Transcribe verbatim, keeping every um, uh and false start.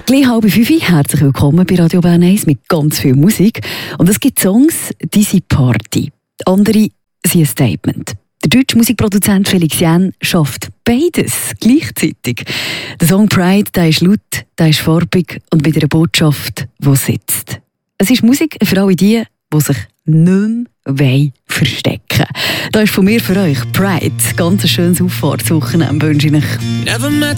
Gleich halb fünf, herzlich willkommen bei Radio Bern eins mit ganz viel Musik. Und es gibt Songs, die sind Party. Andere sind ein Statement. Der deutsche Musikproduzent Felix Jähn schafft beides gleichzeitig. Der Song Pride, der ist laut, der ist farbig und mit einer Botschaft, die sitzt. Es ist Musik für alle die, die sich nicht mehr verstecken wollen. Da ist von mir für euch Pride. Ganz ein schönes Auffahrtswochenende wünsche ich euch.